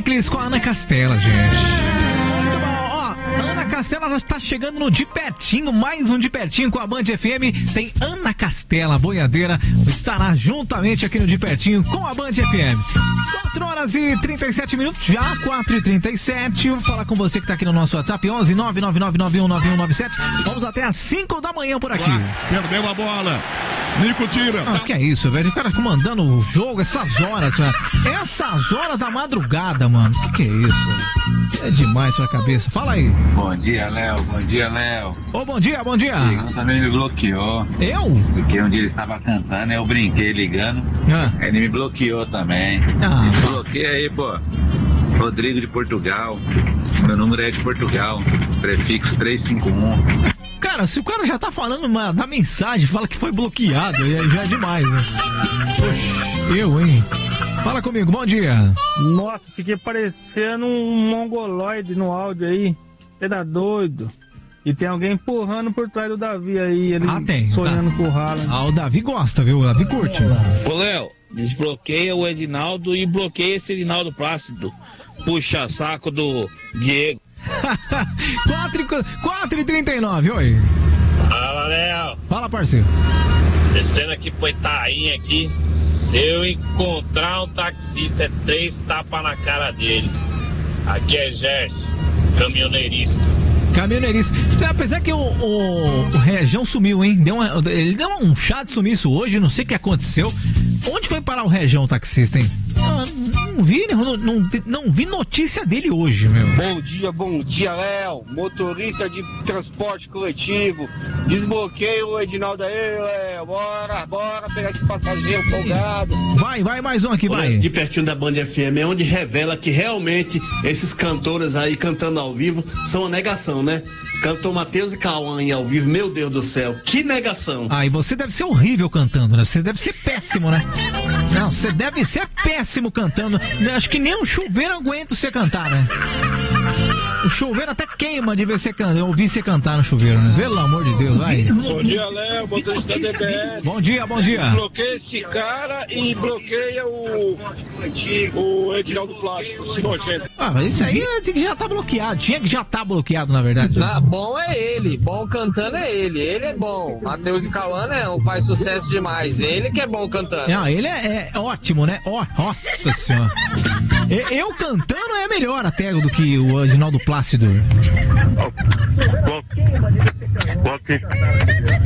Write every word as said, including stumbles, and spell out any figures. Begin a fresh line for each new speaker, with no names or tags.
Pericles com a Ana Castela, gente. Ana Castela já está chegando no De Pertinho, mais um De Pertinho com a Band F M. Tem Ana Castela, a boiadeira, estará juntamente aqui no De Pertinho com a Band F M. quatro horas e trinta e sete minutos, já quatro e trinta e sete. Vou falar com você que está aqui no nosso WhatsApp, onze nove nove nove nove um nove um nove sete. Vamos até às cinco da manhã por aqui.
Perdeu a bola. Nico tira.
Ah, que é isso, velho? O cara comandando o jogo essas horas, velho. Essas horas da madrugada, mano. Que que é isso? É demais pra cabeça. Fala aí.
Bom dia, Léo. Bom dia, Léo.
Ô, bom dia, bom dia.
Ele também me bloqueou.
Eu?
Porque um dia ele estava cantando, eu brinquei ligando.
Ah.
Aí ele me bloqueou também.
Ah.
Me bloqueei aí, pô. Rodrigo de Portugal. Meu número é de Portugal. Prefixo trezentos e cinquenta e um.
Cara, se o cara já tá falando uma, da mensagem, fala que foi bloqueado, já é demais, né? Poxa, eu, hein? Fala comigo, bom dia.
Nossa, fiquei parecendo um mongoloide no áudio aí. Você tá doido? E tem alguém empurrando por trás do Davi aí, ele
ah, tem,
sonhando
tá.
com o Haaland.
Ah, o Davi gosta, viu? O Davi curte.
Ô, Léo, desbloqueia o Edinaldo e bloqueia esse Edinaldo Plácido. Puxa saco do Diego.
quatro e trinta e nove, oi.
Fala, Léo.
Fala, parceiro.
Descendo aqui pro Itaim aqui. Se eu encontrar um taxista, é três tapas na cara dele. Aqui é Gerson, caminhoneirista.
Caminhoneirista. Apesar que o, o, o Região sumiu, hein? Deu uma, ele deu um chá de sumiço hoje, não sei o que aconteceu. Onde foi parar o Região, o taxista, hein? Não, não vi, não, não, não vi notícia dele hoje, meu.
Bom dia, bom dia, Léo. Motorista de transporte coletivo. Desbloqueia o Edinaldo aí, Léo. Bora, bora pegar esse passageiro folgado.
Vai, vai, mais um aqui, vai.
De Pertinho da Band F M é onde revela que realmente esses cantores aí cantando ao vivo são uma negação, né? Cantou Matheus e Cauã aí ao vivo, meu Deus do céu, que negação.
Ah, e você deve ser horrível cantando, né? Você deve ser péssimo, né? Não, você deve ser péssimo cantando. Acho que nem um chuveiro aguenta você cantar, né? O chuveiro até queima de ver você cantar. Eu ouvi você cantar no chuveiro, né? Pelo amor de Deus, vai.
Bom dia, Léo, motorista da D B S.
Bom dia, bom dia.
Bloqueia esse cara e bloqueia o, o Edinaldo Plástico, esse nojento.
Ah, mas isso aí tem que já tá bloqueado. Tinha que já tá bloqueado, na verdade.
Não, bom é ele. Bom cantando é ele. Ele é bom. Matheus e Cauã não faz sucesso demais. Ele que é bom cantando.
Não, ele é, é ótimo, né? Oh, nossa senhora. Eu cantando é melhor até do que o Edinaldo Plácido.
Bloque. Bloque.